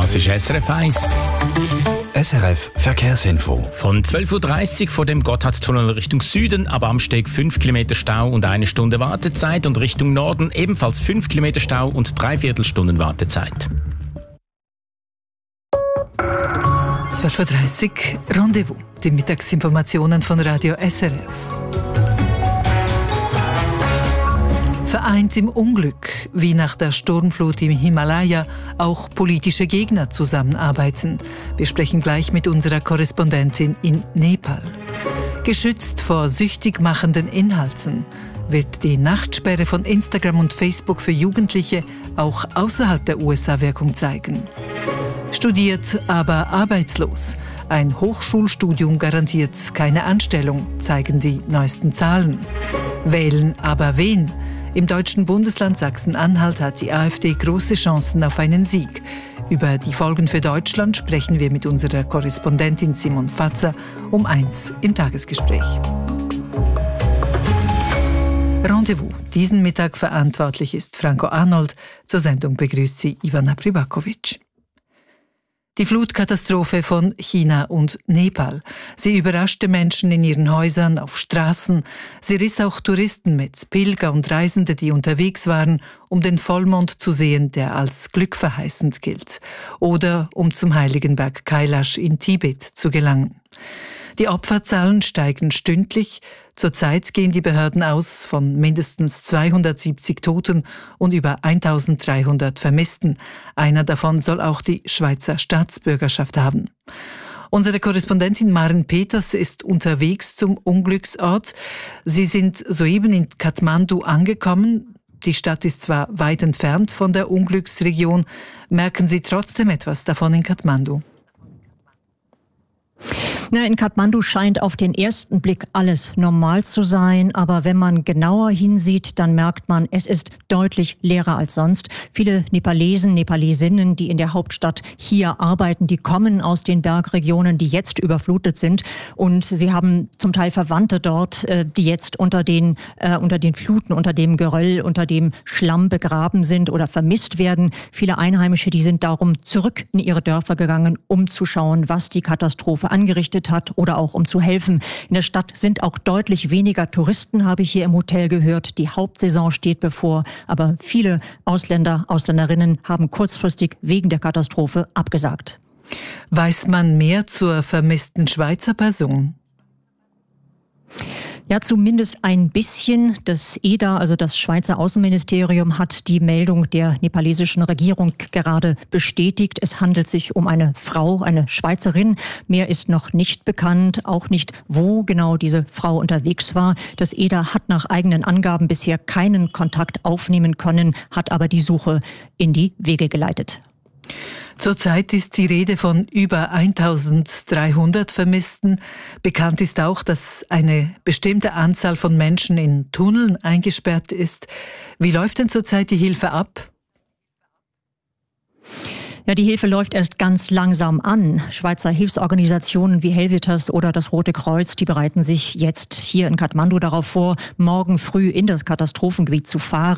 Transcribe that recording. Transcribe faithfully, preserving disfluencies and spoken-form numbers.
Das ist S R F eins. S R F Verkehrsinfo. Von zwölf Uhr dreißig vor dem Gotthardtunnel Richtung Süden, ab Amsteg fünf Kilometer Stau und eine Stunde Wartezeit, und Richtung Norden ebenfalls fünf Kilometer Stau und dreiviertel Stunden Wartezeit. zwölf Uhr dreißig Rendezvous, die Mittagsinformationen von Radio S R F. Vereint im Unglück, wie nach der Sturmflut im Himalaya auch politische Gegner zusammenarbeiten. Wir sprechen gleich mit unserer Korrespondentin in Nepal. Geschützt vor süchtig machenden Inhalten wird die Nachtsperre von Instagram und Facebook für Jugendliche auch außerhalb der U S A Wirkung zeigen. Studiert, aber arbeitslos. Ein Hochschulstudium garantiert keine Anstellung, zeigen die neuesten Zahlen. Wählen, aber wen? Im deutschen Bundesland Sachsen-Anhalt hat die AfD große Chancen auf einen Sieg. Über die Folgen für Deutschland sprechen wir mit unserer Korrespondentin Simon Fatzer um eins im Tagesgespräch. Rendezvous. Diesen Mittag verantwortlich ist Franco Arnold. Zur Sendung begrüßt sie Ivana Pribakovic. Die Flutkatastrophe von China und Nepal. Sie überraschte Menschen in ihren Häusern, auf Straßen. Sie riss auch Touristen mit, Pilger und Reisende, die unterwegs waren, um den Vollmond zu sehen, der als glückverheißend gilt. Oder um zum heiligen Berg Kailash in Tibet zu gelangen. Die Opferzahlen steigen stündlich. Zurzeit gehen die Behörden aus von mindestens zweihundertsiebzig Toten und über eintausenddreihundert Vermissten. Einer davon soll auch die Schweizer Staatsbürgerschaft haben. Unsere Korrespondentin Maren Peters ist unterwegs zum Unglücksort. Sie sind soeben in Kathmandu angekommen. Die Stadt ist zwar weit entfernt von der Unglücksregion. Merken Sie trotzdem etwas davon in Kathmandu? Na, in Kathmandu scheint auf den ersten Blick alles normal zu sein, aber wenn man genauer hinsieht, dann merkt man, es ist deutlich leerer als sonst. Viele Nepalesen, Nepalesinnen, die in der Hauptstadt hier arbeiten, die kommen aus den Bergregionen, die jetzt überflutet sind, und sie haben zum Teil Verwandte dort, die jetzt unter den, äh, unter den Fluten, unter dem Geröll, unter dem Schlamm begraben sind oder vermisst werden. Viele Einheimische, die sind darum zurück in ihre Dörfer gegangen, um zu schauen, was die Katastrophe angerichtet hat, oder auch um zu helfen. In der Stadt sind auch deutlich weniger Touristen, habe ich hier im Hotel gehört. Die Hauptsaison steht bevor, aber viele Ausländer, Ausländerinnen haben kurzfristig wegen der Katastrophe abgesagt. Weiß man mehr zur vermissten Schweizer Person? Ja, zumindest ein bisschen. Das E D A, also das Schweizer Außenministerium, hat die Meldung der nepalesischen Regierung gerade bestätigt. Es handelt sich um eine Frau, eine Schweizerin. Mehr ist noch nicht bekannt, auch nicht, wo genau diese Frau unterwegs war. Das E D A hat nach eigenen Angaben bisher keinen Kontakt aufnehmen können, hat aber die Suche in die Wege geleitet. Zurzeit ist die Rede von über eintausenddreihundert Vermissten. Bekannt ist auch, dass eine bestimmte Anzahl von Menschen in Tunneln eingesperrt ist. Wie läuft denn zurzeit die Hilfe ab? Ja, die Hilfe läuft erst ganz langsam an. Schweizer Hilfsorganisationen wie Helvetas oder das Rote Kreuz, die bereiten sich jetzt hier in Kathmandu darauf vor, morgen früh in das Katastrophengebiet zu fahren.